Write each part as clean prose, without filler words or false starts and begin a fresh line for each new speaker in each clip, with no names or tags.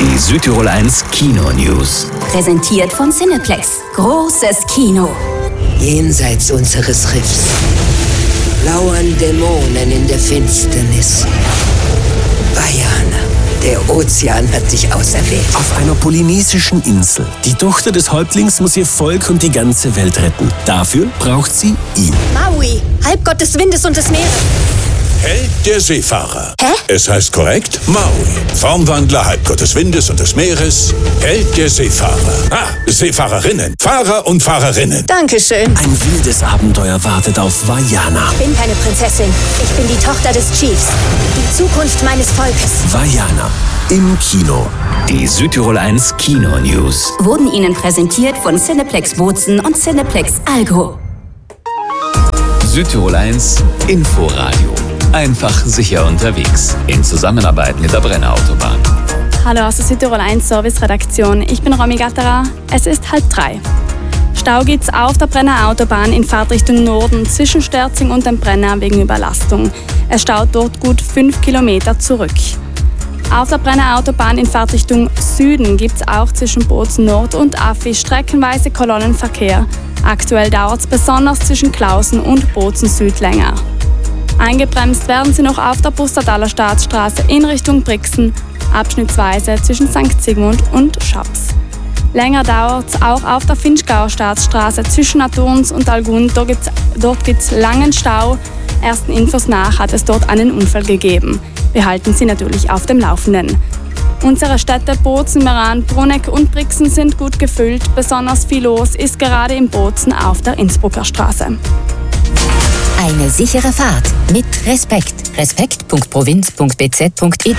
Die Südtirol 1 Kino News.
Präsentiert von Cineplex. Großes Kino.
Jenseits unseres Riffs lauern Dämonen in der Finsternis. Vajana, der Ozean hat dich auserwählt.
Auf einer polynesischen Insel. Die Tochter des Häuptlings muss ihr Volk und die ganze Welt retten. Dafür braucht sie ihn.
Maui, Halbgott des Windes und des Meeres.
Held der Seefahrer.
Hä?
Es heißt korrekt Maui. Formwandler, Halbgott des Windes und des Meeres. Held der Seefahrer. Seefahrerinnen. Fahrer und Fahrerinnen.
Dankeschön.
Ein wildes Abenteuer wartet auf Vajana.
Ich bin keine Prinzessin. Ich bin die Tochter des Chiefs. Die Zukunft meines Volkes.
Vajana im Kino.
Die Südtirol 1 Kino News.
Wurden Ihnen präsentiert von Cineplex Bozen und Cineplex Allgäu.
Südtirol 1 Inforadio. Einfach sicher unterwegs. In Zusammenarbeit mit der Brenner-Autobahn.
Hallo aus der Südtirol 1 Service-Redaktion. Ich bin Romy Gatterer. Es ist 2:30. Stau gibt's auf der Brenner Autobahn in Fahrtrichtung Norden zwischen Sterzing und dem Brenner wegen Überlastung. Es staut dort gut 5 Kilometer zurück. Auf der Brenner Autobahn in Fahrtrichtung Süden gibt's auch zwischen Bozen Nord und Affi streckenweise Kolonnenverkehr. Aktuell dauert's besonders zwischen Klausen und Bozen Süd länger. Eingebremst werden sie noch auf der Pustertaler Staatsstraße in Richtung Brixen, abschnittsweise zwischen St. Sigmund und Schaps. Länger dauert es auch auf der Finchgauer Staatsstraße zwischen Naturns und Algund. Dort gibt's langen Stau. Ersten Infos nach hat es dort einen Unfall gegeben. Wir halten Sie natürlich auf dem Laufenden. Unsere Städte Bozen, Meran, Bruneck und Brixen sind gut gefüllt. Besonders viel los ist gerade in Bozen auf der Innsbrucker Straße.
Eine sichere Fahrt mit Respekt. Respekt.provinz.bz.it.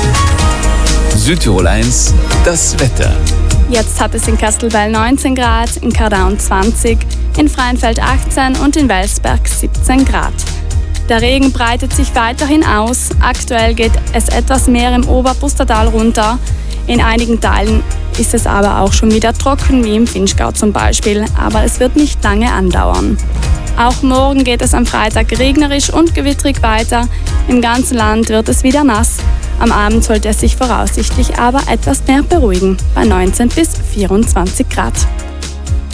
Südtirol 1 das Wetter.
Jetzt hat es in Kastelbell 19 Grad, in Kardaun 20, in Freienfeld 18 und in Welsberg 17 Grad. Der Regen breitet sich weiterhin aus. Aktuell geht es etwas mehr im Oberpustertal runter. In einigen Teilen ist es aber auch schon wieder trocken, wie im Finchgau zum Beispiel. Aber es wird nicht lange andauern. Auch morgen geht es am Freitag regnerisch und gewitterig weiter. Im ganzen Land wird es wieder nass. Am Abend sollte es sich voraussichtlich aber etwas mehr beruhigen, bei 19 bis 24 Grad.